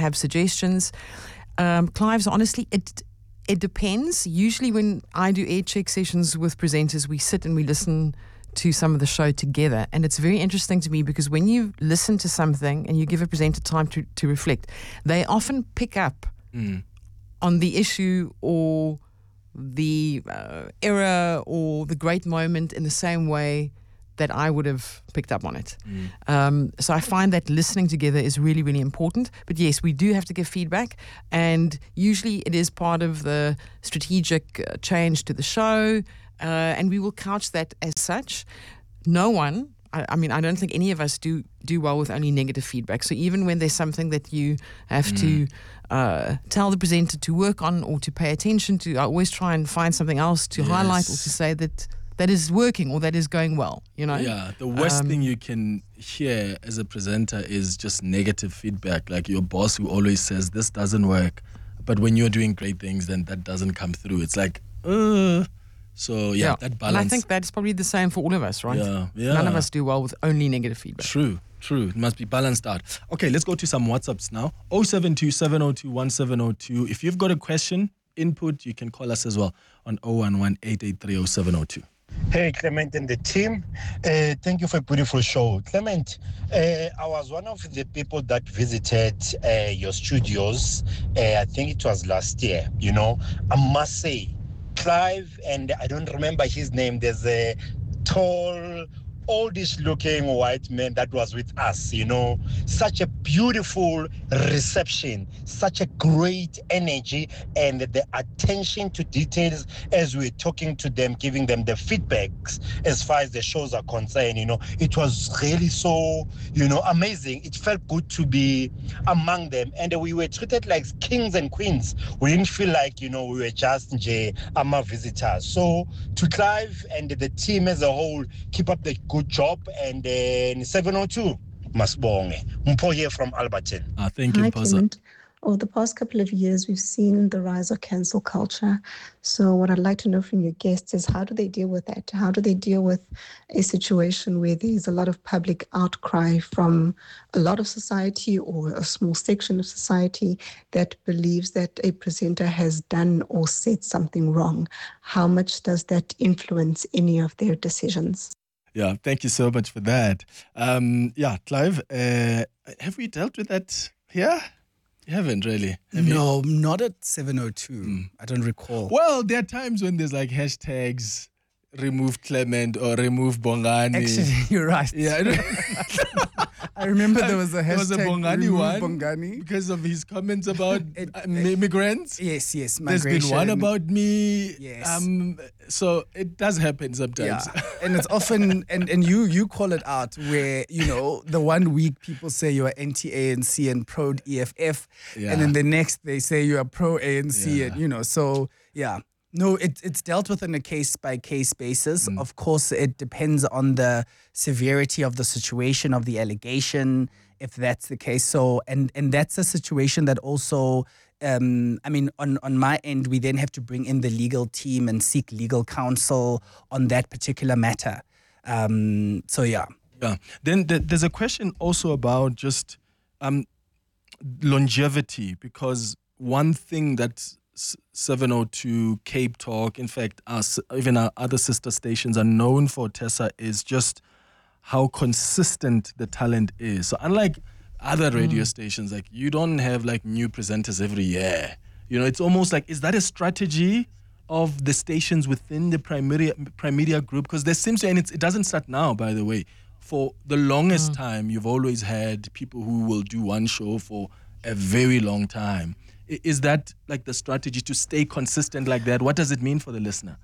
have suggestions. Clive, honestly, it depends. Usually when I do air check sessions with presenters, we sit and we listen to some of the show together. And it's very interesting to me because when you listen to something and you give a presenter time to reflect, they often pick up on the issue or the error or the great moment in the same way that I would have picked up on it. So I find that listening together is really, really important. But yes, we do have to give feedback, and usually it is part of the strategic change to the show, and we will couch that as such. No one, I mean, I don't think any of us do well with only negative feedback. So even when there's something that you have to tell the presenter to work on or to pay attention to, I always try and find something else to highlight or to say that is working or that is going well, you know? Yeah, the worst thing you can hear as a presenter is just negative feedback, like your boss who always says this doesn't work, but when you're doing great things, then that doesn't come through. It's like, so yeah, that balance. And I think that's probably the same for all of us, right? Yeah. None of us do well with only negative feedback. True. It must be balanced out. Okay, let's go to some WhatsApps now. 072-702-1702. If you've got a question, input, you can call us as well on 011-883-0702. Hey, Clement and the team. Thank you for a beautiful show. Clement, I was one of the people that visited your studios. I think it was last year. You know, I must say, Clive, and I don't remember his name, there's a tall, oldish-looking white man that was with us, you know. Such a beautiful reception, such a great energy, and the attention to details as we're talking to them, giving them the feedbacks as far as the shows are concerned, you know. It was really so, you know, amazing. It felt good to be among them, and we were treated like kings and queens. We didn't feel like, you know, we were just ama visitors. So to Clive and the team as a whole, keep up the good job, and then 702 Masbonge. Mpo here from Alberton. Thank you, Hi, Mphosa. Clement. Over the past couple of years, we've seen the rise of cancel culture. So what I'd like to know from your guests is, how do they deal with that? How do they deal with a situation where there's a lot of public outcry from a lot of society or a small section of society that believes that a presenter has done or said something wrong? How much does that influence any of their decisions? Yeah, thank you so much for that. Clive, have we dealt with that here? You haven't really. Have No, not at 702. I don't recall. Well, there are times when there's like hashtags, remove Clement or remove Bongani. Actually, you're right. Yeah. I remember there was a hashtag, There was a Bongani remove one Bongani. because of his comments about immigrants. Yes, There's migration. been one about me. Yes. So it does happen sometimes. Yeah, and it's often, and you call it out where, you know, the 1 week people say you are anti-ANC and pro-EFF, and then the next they say you are pro-ANC, and, you know, so, yeah. No, it's dealt with on a case-by-case basis. Of course, it depends on the severity of the situation, of the allegation, if that's the case. So, and that's a situation that also, I mean, on my end, we then have to bring in the legal team and seek legal counsel on that particular matter. So, yeah. Yeah. Then there's a question also about just longevity, because one thing that 702, Cape Talk, in fact, even our other sister stations are known for, Tessa, is just how consistent the talent is. So unlike other radio stations, like, you don't have like new presenters every year. You know, it's almost like, is that a strategy of the stations within the Primedia group? Because there seems to, and it doesn't start now, by the way. For the longest time, you've always had people who will do one show for a very long time. Is that like the strategy to stay consistent like that? What does it mean for the listener?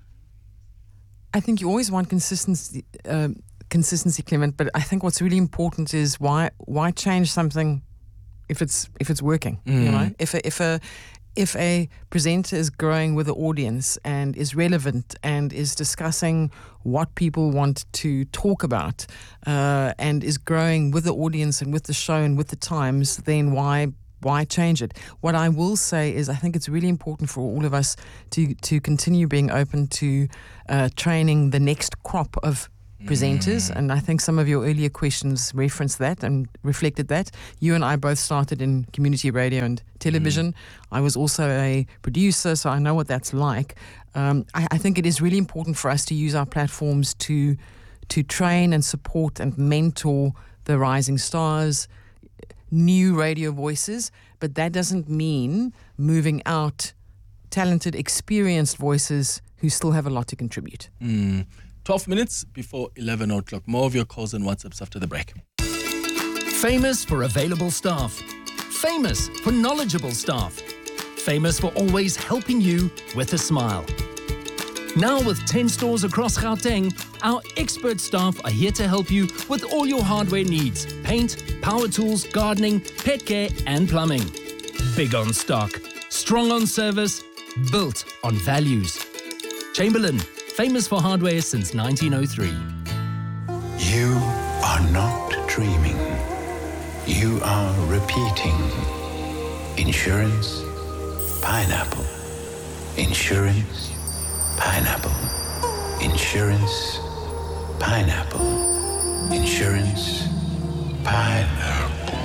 I think you always want consistency, Clement. But I think what's really important is why change something if it's working. You know, if a presenter is growing with the audience and is relevant and is discussing what people want to talk about, and is growing with the audience and with the show and with the times, then why change it? What I will say is I think it's really important for all of us to continue being open to training the next crop of presenters, and I think some of your earlier questions referenced that and reflected that. You and I both started in community radio and television. I was also a producer, so I know what that's like. I think it is really important for us to use our platforms to train and support and mentor the rising stars, new radio voices, but that doesn't mean moving out talented, experienced voices who still have a lot to contribute. 12 minutes before 11 o'clock. More of your calls and WhatsApps after the break. Famous for available staff. Famous for knowledgeable staff. Famous for always helping you with a smile. Now with 10 stores across Gauteng, our expert staff are here to help you with all your hardware needs. Paint, power tools, gardening, pet care and plumbing. Big on stock, strong on service, built on values. Chamberlain, famous for hardware since 1903. You are not dreaming. You are repeating. Insurance, pineapple. Insurance, pineapple. Insurance, pineapple. Insurance, pineapple.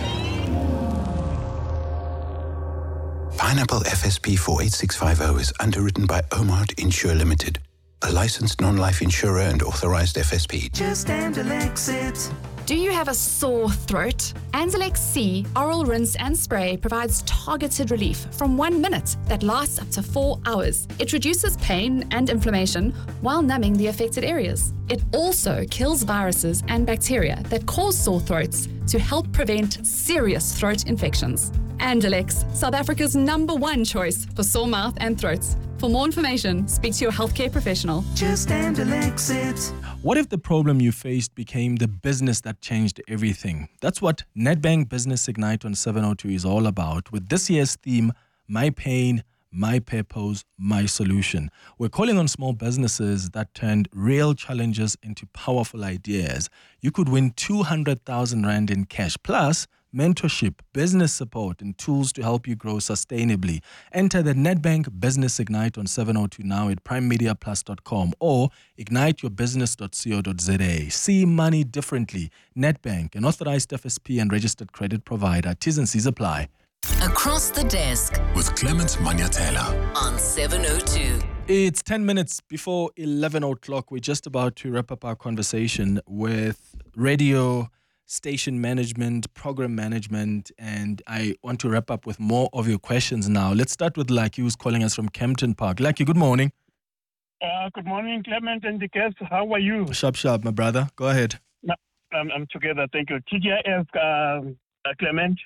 Pineapple FSP 48650 is underwritten by Omart Insure Limited, a licensed non-life insurer and authorized FSP. Just Anzalex it. Do you have a sore throat? Anzalex C Oral Rinse and Spray provides targeted relief from 1 minute that lasts up to 4 hours. It reduces pain and inflammation while numbing the affected areas. It also kills viruses and bacteria that cause sore throats to help prevent serious throat infections. Anzalex, South Africa's #1 choice for sore mouth and throats. For more information, speak to your healthcare professional. Just Anzalex it. What if the problem you faced became the business that changed everything? That's what Nedbank Business Ignite on 702 is all about, with this year's theme, My Pain, My Purpose, My Solution. We're calling on small businesses that turned real challenges into powerful ideas. You could win 200,000 Rand in cash, plus mentorship, business support, and tools to help you grow sustainably. Enter the Nedbank Business Ignite on 702 now at primemediaplus.com or igniteyourbusiness.co.za. See money differently. Nedbank, an authorized FSP and registered credit provider. T's and C's apply. Across the Desk With Clement Manyatela on 702. It's 10 minutes before 11 o'clock. We're just about to wrap up our conversation with radio station management, program management, and I want to wrap up with more of your questions now. Let's start with Lucky, who's calling us from Kempton Park. Lucky, good morning. Good morning, Clement and the guests. How are you? Sharp, my brother. Go ahead. I'm together. Thank you. TGIF, Clement.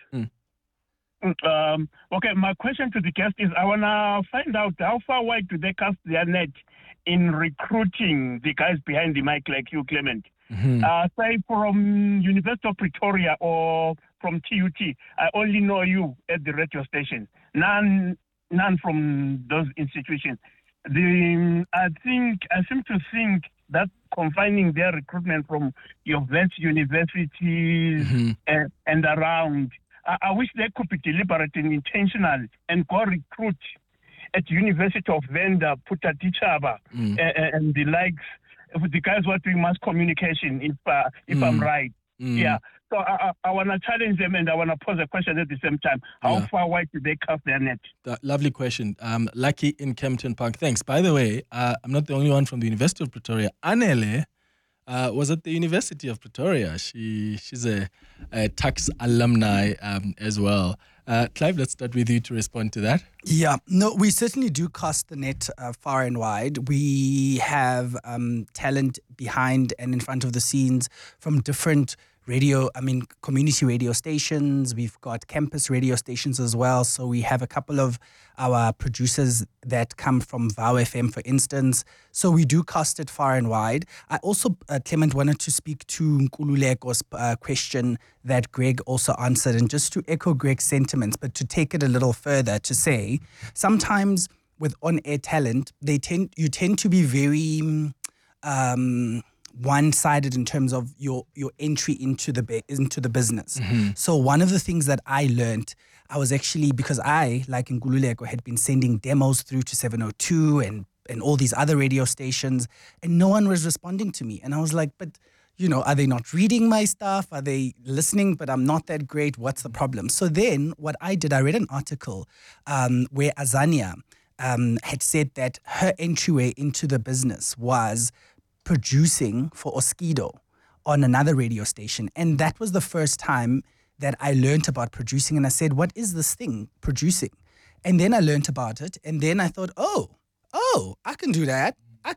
Okay, my question to the guest is I want to find out how far wide do they cast their net in recruiting the guys behind the mic like you, Clement? Say from University of Pretoria or from TUT, I only know you at the radio station. None from those institutions. I seem to think that confining their recruitment from your vast universities and around. I wish they could be deliberate and intentional and go recruit at University of Venda, Putatichaba, and the likes. The guys who are doing mass communication, if I'm right. Yeah. So I want to challenge them and I want to pose a question at the same time. How far wide do they cast their net? Lovely question. Lucky in Kempton Park. Thanks. By the way, I'm not the only one from the University of Pretoria. Anele was at the University of Pretoria. She's a tax alumni as well. Clive, let's start with you to respond to that. Yeah, no, we certainly do cast the net far and wide. We have talent behind and in front of the scenes from different community radio stations. We've got campus radio stations as well. So we have a couple of our producers that come from VOW FM, for instance. So we do cast it far and wide. I also, Clement, wanted to speak to Nkululeko's question that Greg also answered. And just to echo Greg's sentiments, but to take it a little further, to say, sometimes with on-air talent, you tend to be very one-sided in terms of your entry into the business. So one of the things that I learned, I was actually, because I, like Nkululeko, had been sending demos through to 702 and and all these other radio stations, and no one was responding to me. And I was like, but, are they not reading my stuff? Are they listening, but I'm not that great? What's the problem? So then what I did, I read an article where Azania had said that her entryway into the business was producing for Oskido on another radio station. And that was the first time that I learned about producing. And I said, what is this thing, producing? And then I learned about it. And then I thought, oh, I can do that.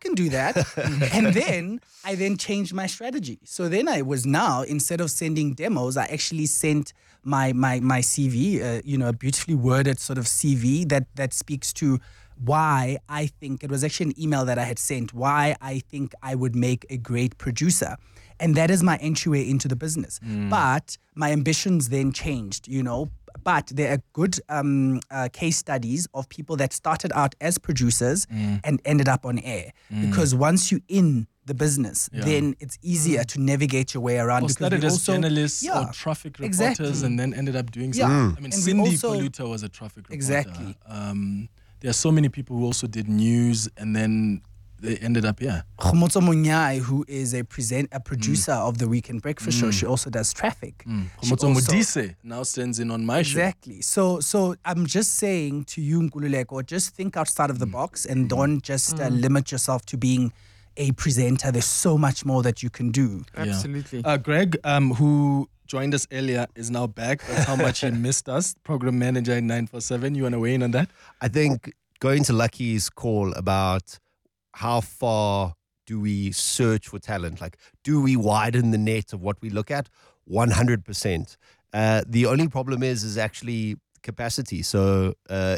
And then I changed my strategy. So then I was now, instead of sending demos, I actually sent my CV, a beautifully worded sort of CV that speaks to why I think, it was actually an email that I had sent, why I think I would make a great producer. And that is my entryway into the business. But my ambitions then changed, But there are good case studies of people that started out as producers and ended up on air. Because once you're in the business, then it's easier to navigate your way around. Or started as journalists or traffic reporters and then ended up doing something. I mean, Cindy Poluta was a traffic reporter. Exactly. There are so many people who also did news and then they ended up here. Khomotso Munyai, who is a producer of the Weekend Breakfast Show, she also does traffic. Khomotso Modise now stands in on my show. Exactly. So I'm just saying to you, Nkululeko, just think outside of the box and don't just limit yourself to being a presenter. There's so much more that you can do. Absolutely. Greg, who joined us earlier, is now back. That's how much he missed us. Program manager in 947. You want to weigh in on that? I think going to Lucky's call about how far do we search for talent? Like, do we widen the net of what we look at? 100%. The only problem is actually capacity. So,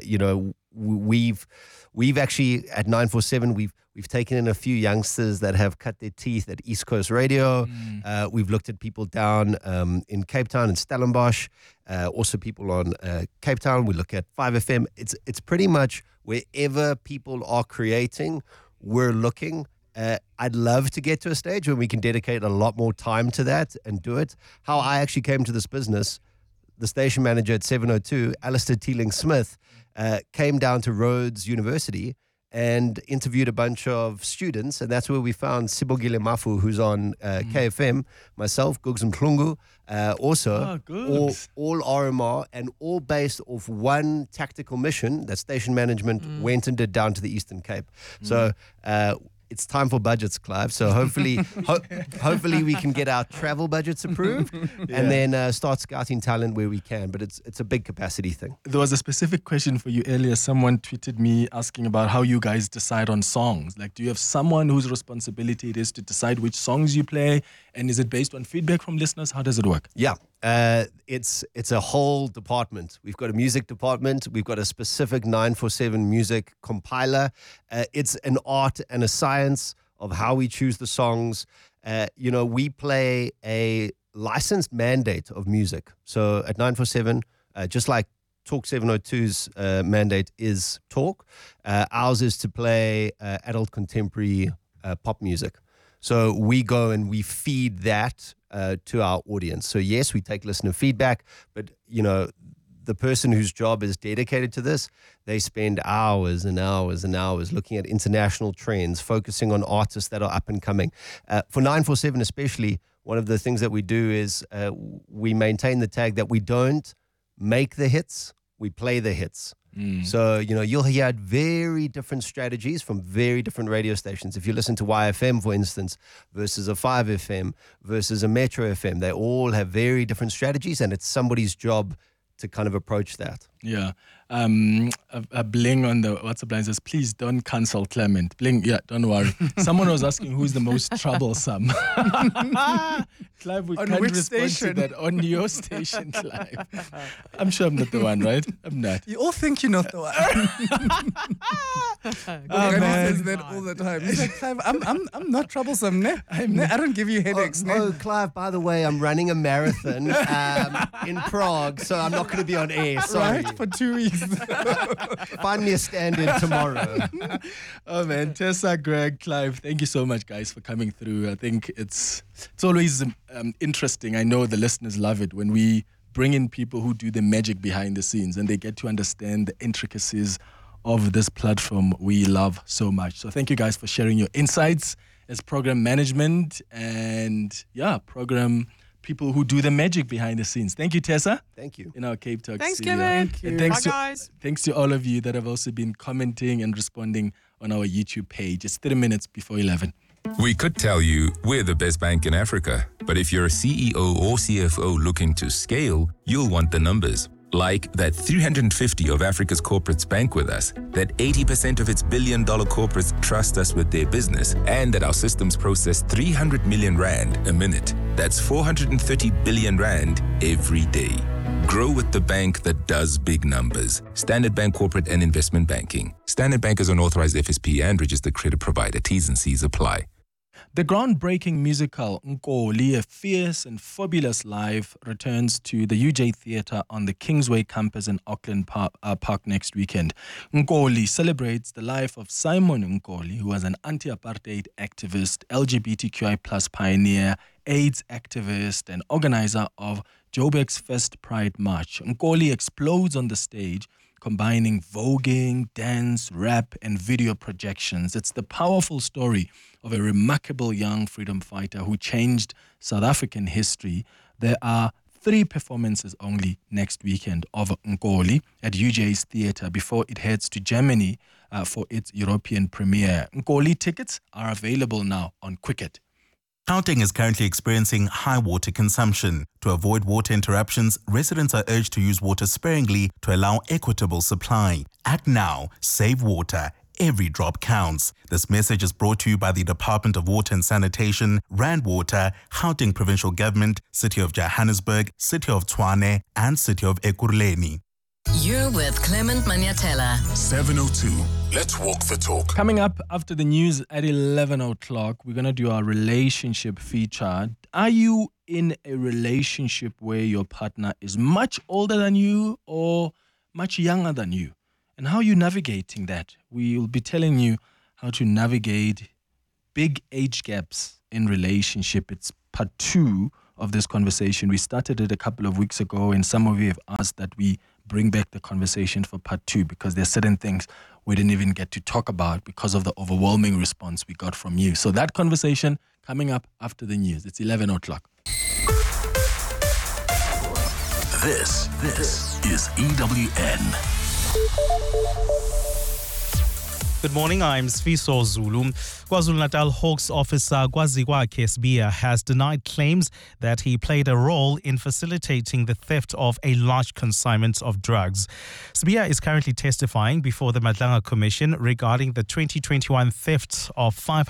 we've actually at 947, we've taken in a few youngsters that have cut their teeth at East Coast Radio. We've looked at people down in Cape Town and Stellenbosch, also people on Cape Town. We look at 5FM. It's pretty much wherever people are creating, we're looking. I'd love to get to a stage where we can dedicate a lot more time to that and do it. How I actually came to this business, the station manager at 702, Alistair Teeling-Smith, came down to Rhodes University and interviewed a bunch of students, and that's where we found Sibogile Mafu, who's on KFM, myself, Gugs Mhlungu, also all RMR, and all based off one tactical mission that station management went and did down to the Eastern Cape. So it's time for budgets, Clive. So hopefully we can get our travel budgets approved and then start scouting talent where we can. But it's a big capacity thing. There was a specific question for you earlier. Someone tweeted me asking about how you guys decide on songs. Like, do you have someone whose responsibility it is to decide which songs you play? And is it based on feedback from listeners? How does it work? Yeah. It's a whole department. We've got a music department. We've got a specific 947 music compiler. It's an art and a science of how we choose the songs. We play a licensed mandate of music. So at 947, just like Talk 702's mandate is talk, ours is to play adult contemporary pop music. So we go and we feed that to our audience. So yes, we take listener feedback, but the person whose job is dedicated to this, they spend hours and hours and hours looking at international trends, focusing on artists that are up and coming. For 947 especially, one of the things that we do is we maintain the tag that we don't make the hits, we play the hits. So, you'll hear very different strategies from very different radio stations. If you listen to YFM, for instance, versus a 5FM, versus a Metro FM, they all have very different strategies, and it's somebody's job to kind of approach that. Yeah. A Bling on the WhatsApp line says, please don't cancel Clement. Bling, yeah, don't worry. Someone was asking who's the most troublesome. Clive, we can't respond to that on your station, Clive. I'm sure I'm not the one, right? I'm not. You all think you're not the one. Man says that all the time. He's like, Clive, I'm not troublesome, ne? I don't give you headaches, ne? Oh, Clive, by the way, I'm running a marathon in Prague, so I'm not going to be on air. Sorry. Right, for 2 weeks. Find me a stand-in tomorrow. Oh man, Tessa, Greg, Clive, thank you so much, guys, for coming through. I think it's always interesting. I know the listeners love it when we bring in people who do the magic behind the scenes and they get to understand the intricacies of this platform we love so much. So thank you guys for sharing your insights as program management and program people who do the magic behind the scenes. Thank you, Tessa. Thank you. In our Cape Talk Thanks, studio. Kevin. And thanks Bye, guys. Thanks to all of you that have also been commenting and responding on our YouTube page. It's 30 minutes before 11. We could tell you we're the best bank in Africa, but if you're a CEO or CFO looking to scale, you'll want the numbers. Like that 350 of Africa's corporates bank with us, that 80% of its billion-dollar corporates trust us with their business, and that our systems process 300 million rand a minute. That's 430 billion rand every day. Grow with the bank that does big numbers. Standard Bank Corporate and Investment Banking. Standard Bank is an authorized FSP and registered credit provider. T's and C's apply. The groundbreaking musical Nkoli, a fierce and fabulous life, returns to the UJ Theatre on the Kingsway campus in Auckland Park next weekend. Nkoli celebrates the life of Simon Nkoli, who was an anti-apartheid activist, LGBTQI+ pioneer, AIDS activist, and organizer of Joburg's first Pride March. Nkoli explodes on the stage, combining voguing, dance, rap, and video projections. It's the powerful story of a remarkable young freedom fighter who changed South African history. There are 3 performances only next weekend of Nkoli at UJ's Theatre before it heads to Germany for its European premiere. Nkoli tickets are available now on Quicket. Gauteng is currently experiencing high water consumption. To avoid water interruptions, residents are urged to use water sparingly to allow equitable supply. Act now, save water. Every drop counts. This message is brought to you by the Department of Water and Sanitation, Rand Water, Gauteng Provincial Government, City of Johannesburg, City of Tshwane, and City of Ekurhuleni. You're with Clement Maniatella. 702. Let's walk the talk. Coming up after the news at 11 o'clock, we're going to do our relationship feature. Are you in a relationship where your partner is much older than you or much younger than you? And how are you navigating that? We will be telling you how to navigate big age gaps in relationship. It's part 2 of this conversation. We started it a couple of weeks ago, and some of you have asked that we bring back the conversation for part 2 because there are certain things we didn't even get to talk about because of the overwhelming response we got from you. So that conversation coming up after the news. It's 11 o'clock. This is EWN. Good morning, I'm Sfiso Zulu. KwaZulu-Natal Hawks officer Kwazikwakhe Sibiya has denied claims that he played a role in facilitating the theft of a large consignment of drugs. Sibiya is currently testifying before the Madlanga Commission regarding the 2021 theft of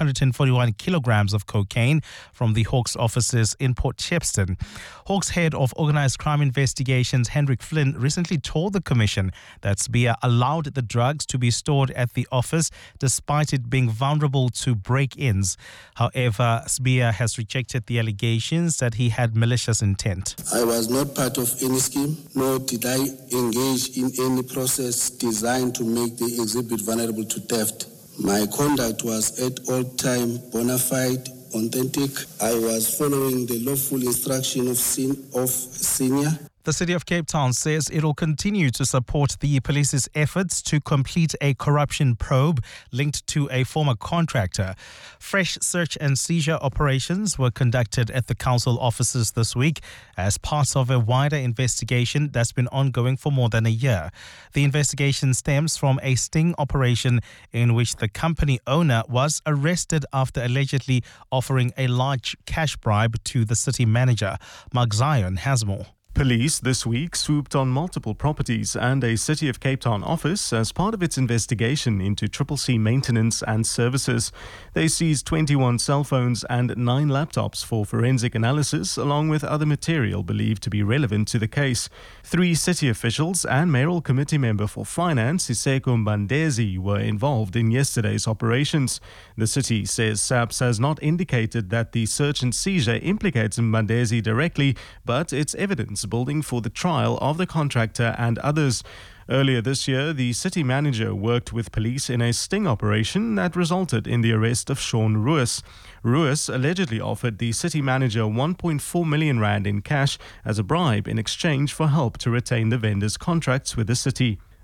541 kilograms of cocaine from the Hawks offices in Port Shepstone. Hawks head of Organised Crime Investigations Hendrik Flynn recently told the Commission that Sibiya allowed the drugs to be stored at the office despite it being vulnerable to break-ins. However, Sibiya has rejected the allegations that he had malicious intent. I was not part of any scheme, nor did I engage in any process designed to make the exhibit vulnerable to theft. My conduct was at all time bona fide, authentic. I was following the lawful instruction of senior. The City of Cape Town says it will continue to support the police's efforts to complete a corruption probe linked to a former contractor. Fresh search and seizure operations were conducted at the council offices this week as part of a wider investigation that's been ongoing for more than a year. The investigation stems from a sting operation in which the company owner was arrested after allegedly offering a large cash bribe to the city manager. Mark Zion has more. Police this week swooped on multiple properties and a City of Cape Town office as part of its investigation into CCC maintenance and services. They seized 21 cell phones and 9 laptops for forensic analysis, along with other material believed to be relevant to the case. 3 city officials and mayoral committee member for finance, Iseko Mbandezi, were involved in yesterday's operations. The city says SAPS has not indicated that the search and seizure implicates Mbandezi directly, but it's evidence building for the trial of the contractor and others. Earlier this year, the city manager worked with police in a sting operation that resulted in the arrest of Sean Ruiz. Ruiz allegedly offered the city manager 1.4 million rand in cash as a bribe in exchange for help to retain the vendor's contracts with the city.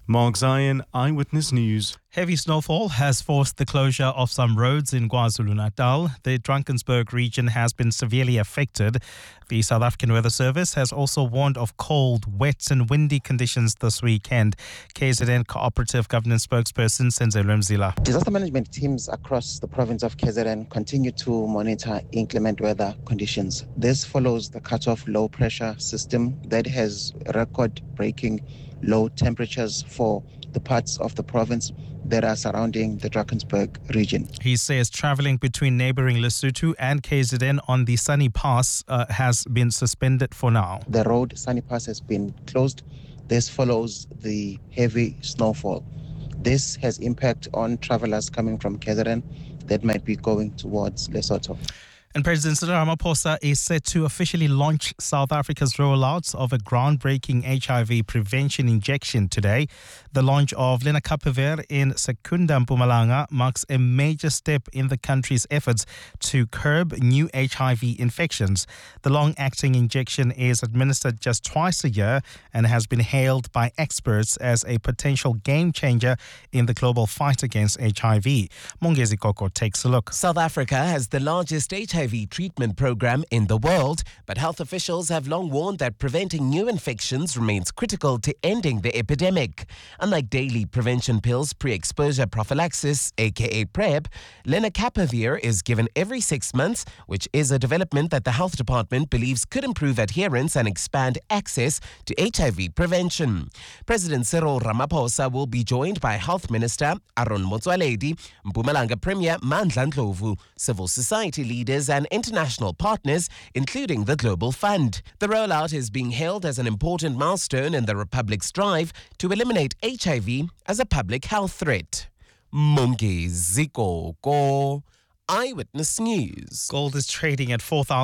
Mark Zion, Eyewitness News. Heavy snowfall has forced the closure of some roads in KwaZulu-Natal. The Drakensberg region has been severely affected. The South African Weather Service has also warned of cold, wet and windy conditions this weekend. KZN Cooperative Governance spokesperson Senzelwe Mzila. Disaster management teams across the province of KZN continue to monitor inclement weather conditions. This follows the cut-off low pressure system that has record-breaking low temperatures for the parts of the province that are surrounding the Drakensberg region. He says travelling between neighbouring Lesotho and KZN on the Sunny Pass has been suspended for now. The road Sunny Pass has been closed. This follows the heavy snowfall. This has impact on travellers coming from KZN that might be going towards Lesotho. And President Cyril Ramaphosa is set to officially launch South Africa's rollout of a groundbreaking HIV prevention injection today. The launch of Lenacapavir in Secunda, Mpumalanga marks a major step in the country's efforts to curb new HIV infections. The long-acting injection is administered just twice a year and has been hailed by experts as a potential game-changer in the global fight against HIV. Mongezi Koko takes a look. South Africa has the largest HIV treatment program in the world, but health officials have long warned that preventing new infections remains critical to ending the epidemic. Unlike daily prevention pills, pre-exposure prophylaxis, aka PrEP, Lenacapavir is given every 6 months, which is a development that the health department believes could improve adherence and expand access to HIV prevention. President Cyril Ramaphosa will be joined by Health Minister Aaron Motsoaledi, Mpumalanga Premier Mandla Ndlovu, civil society leaders and international partners, including the Global Fund. The rollout is being hailed as an important milestone in the Republic's drive to eliminate HIV as a public health threat. Mongezi Koko, Eyewitness News. Gold is trading at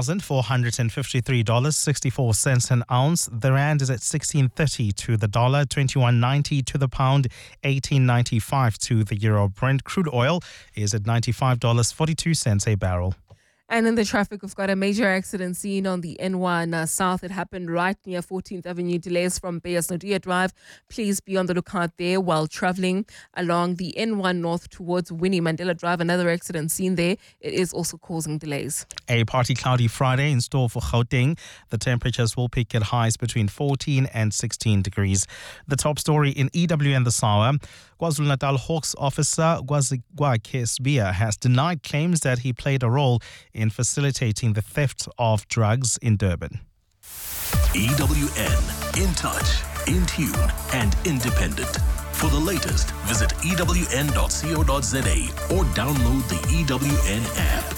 $4,453.64 an ounce. The rand is at 16.30 to the dollar, 21.90 to the pound, 18.95 to the euro. Brent crude oil is at $95.42 a barrel. And in the traffic, we've got a major accident seen on the N1 South. It happened right near 14th Avenue. Delays from Beyers Naudé Drive. Please be on the lookout there while traveling along the N1 North towards Winnie Mandela Drive. Another accident seen there. It is also causing delays. A partly cloudy Friday in store for Gauteng. The temperatures will peak at highs between 14 and 16 degrees. The top story in EWN this hour. KwaZulu-Natal Hawks officer Gwazigwakhe Sibiya has denied claims that he played a role in facilitating the theft of drugs in Durban. EWN, in touch, in tune and independent. For the latest, visit ewn.co.za or download the EWN app.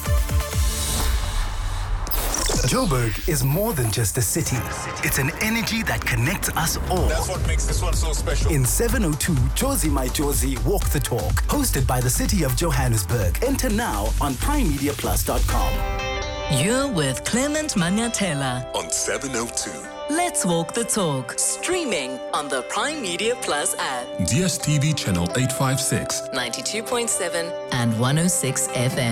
Joburg is more than just a city. It's an energy that connects us all. That's what makes this one so special. In 702, Jozi My Jozi Walk the Talk, hosted by the City of Johannesburg. Enter now on primemediaplus.com. You're with Clement Manyatela on 702. Let's walk the talk. Streaming on the Prime Media Plus app. DSTV channel 856. 92.7 and 106 FM.